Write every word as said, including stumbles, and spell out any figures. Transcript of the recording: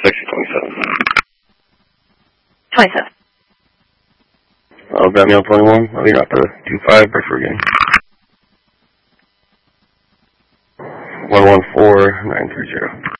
Taxi twenty-seven. twenty-seven. Uh, Batman twenty-one, I'll lead out to two five, break for again. one one four nine three zero.